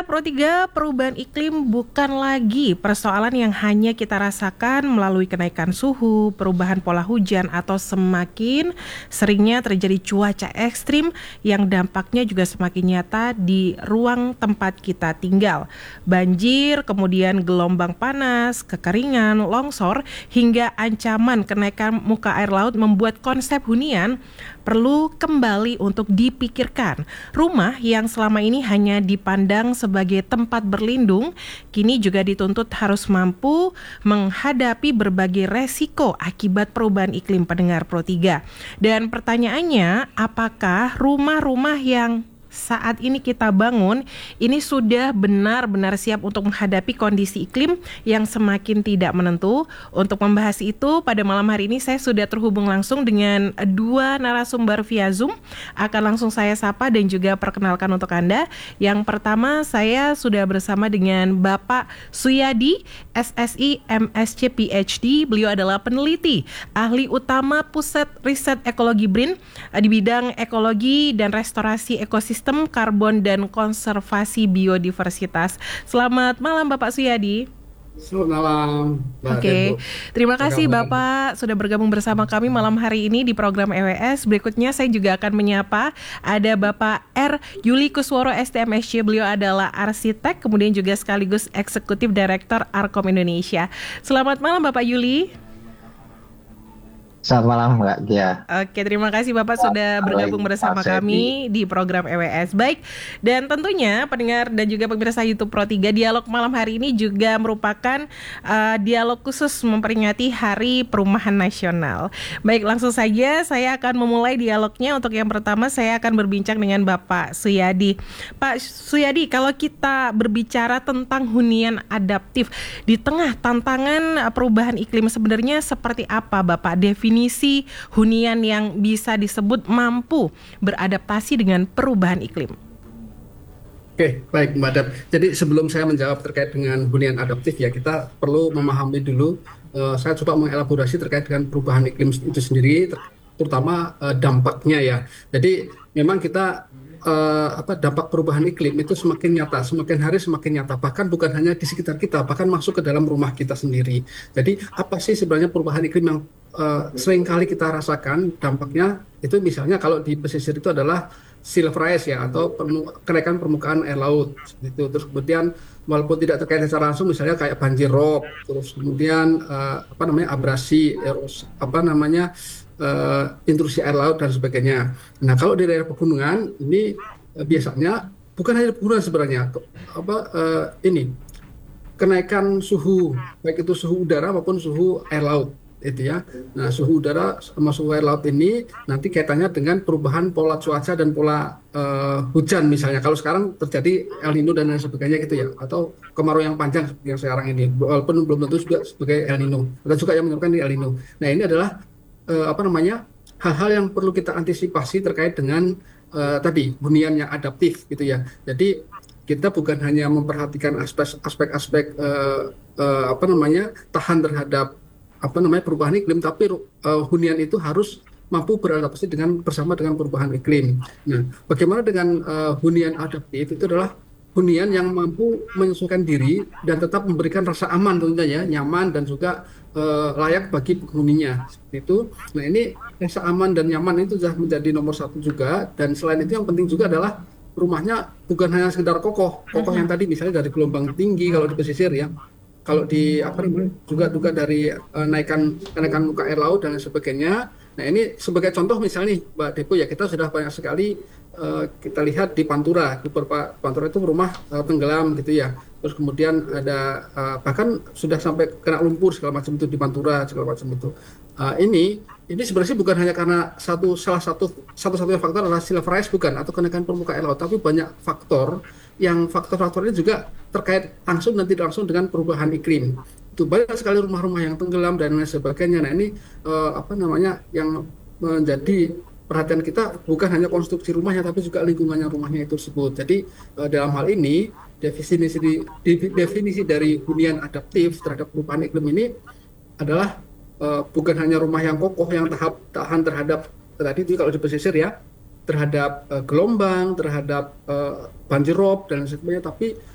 Pro 3, perubahan iklim bukan lagi persoalan yang hanya kita rasakan melalui kenaikan suhu, perubahan pola hujan, atau semakin seringnya terjadi cuaca ekstrim yang dampaknya juga semakin nyata di ruang tempat kita tinggal. Banjir, kemudian gelombang panas, kekeringan, longsor, hingga ancaman kenaikan muka air laut membuat konsep hunian perlu kembali untuk dipikirkan. Rumah yang selama ini hanya dipandang sebagai tempat berlindung, kini juga dituntut harus mampu menghadapi berbagai resiko akibat perubahan iklim pendengar Pro 3. Dan pertanyaannya, apakah rumah-rumah yang saat ini kita bangun ini sudah benar-benar siap untuk menghadapi kondisi iklim yang semakin tidak menentu? Untuk membahas itu, pada malam hari ini saya sudah terhubung langsung dengan dua narasumber via Zoom. Akan langsung saya sapa dan juga perkenalkan untuk Anda. Yang pertama, saya sudah bersama dengan Bapak Suyadi, SSI, MSc, PhD. Beliau adalah peneliti, ahli utama Pusat Riset Ekologi BRIN di bidang ekologi dan restorasi ekosistem, karbon, dan konservasi biodiversitas. Selamat malam Bapak Suyadi. Selamat malam, Mbak Oke, Depo. terima Apa kasih kabar? Bapak sudah bergabung bersama kami malam hari ini di program EWS. Berikutnya saya juga akan menyapa ada Bapak R. Yuli Kusworo, STMSC. Beliau adalah arsitek, kemudian juga sekaligus Eksekutif Direktur Arkom Indonesia. Selamat malam Bapak Yuli. Selamat malam Mbak Gia. Oke, terima kasih Bapak sudah bergabung bersama Pak Sedi. kami di program EWS. Baik, dan tentunya pendengar dan juga pemirsa YouTube Pro 3, dialog malam hari ini juga merupakan dialog khusus memperingati Hari Perumahan Nasional. Baik, langsung saja saya akan memulai dialognya. Untuk yang pertama saya akan berbincang dengan Bapak Suyadi. Pak Suyadi, kalau kita berbicara tentang hunian adaptif di tengah tantangan perubahan iklim, sebenarnya seperti apa Bapak definisi hunian yang bisa disebut mampu beradaptasi dengan perubahan iklim? Oke, baik Mbak Dep. Jadi sebelum saya menjawab terkait dengan hunian adaptif ya, kita perlu memahami dulu, saya coba mengelaborasi terkait dengan perubahan iklim itu sendiri, terutama dampaknya ya. Jadi memang kita dampak perubahan iklim itu semakin nyata, semakin hari semakin nyata. Bahkan bukan hanya di sekitar kita, bahkan masuk ke dalam rumah kita sendiri. Jadi apa sih sebenarnya perubahan iklim yang sering kali kita rasakan dampaknya? Itu misalnya kalau di pesisir itu adalah sea level rise ya, atau kenaikan permukaan air laut itu. Terus kemudian walaupun tidak terkait secara langsung, misalnya kayak banjir rob, terus kemudian abrasi, intrusi air laut dan sebagainya. Nah, kalau di daerah pegunungan ini biasanya bukan hanya pegunungan sebenarnya, ini kenaikan suhu, baik itu suhu udara maupun suhu air laut itu ya. Nah, suhu udara sama suhu air laut ini nanti kaitannya dengan perubahan pola cuaca dan pola hujan misalnya. Kalau sekarang terjadi El Nino dan lain sebagainya gitu ya, atau kemarau yang panjang seperti yang sekarang ini, walaupun belum tentu juga sebagai El Nino. Ada juga yang menyebabkan di El Nino. Nah, ini adalah hal-hal yang perlu kita antisipasi terkait dengan tadi hunian yang adaptif gitu ya. Jadi kita bukan hanya memperhatikan aspek-aspek tahan terhadap perubahan iklim, tapi hunian itu harus mampu beradaptasi bersama dengan perubahan iklim. Nah, bagaimana dengan hunian adaptif? Itu adalah hunian yang mampu menyesuaikan diri dan tetap memberikan rasa aman tentunya ya, nyaman dan juga layak bagi penghuninya. Seperti itu. Nah, ini rasa aman dan nyaman itu sudah menjadi nomor satu juga. Dan selain itu yang penting juga adalah rumahnya bukan hanya sekedar kokoh yang tadi misalnya dari gelombang tinggi kalau di pesisir ya. Kalau di juga dari kenaikan muka air laut dan lain sebagainya. Nah, ini sebagai contoh misalnya nih Mbak Depo ya, kita sudah banyak sekali kita lihat di Pantura, di beberapa Pantura itu rumah tenggelam gitu ya. Terus kemudian ada bahkan sudah sampai kena lumpur segala macam itu di Pantura segala macam itu. Ini sebenarnya bukan hanya karena satu-satunya faktor adalah sea level rise, bukan, atau kenaikan permukaan air laut, tapi banyak faktor yang faktor-faktor ini juga terkait langsung dan tidak langsung dengan perubahan iklim. Itu banyak sekali rumah-rumah yang tenggelam dan lain sebagainya. Nah, ini yang menjadi perhatian kita bukan hanya konstruksi rumahnya, tapi juga lingkungannya rumahnya itu tersebut. Jadi dalam hal ini definisi dari hunian adaptif terhadap perubahan iklim ini adalah bukan hanya rumah yang kokoh yang tahan terhadap tadi itu kalau di pesisir ya, terhadap gelombang, terhadap banjir rob dan sebagainya, tapi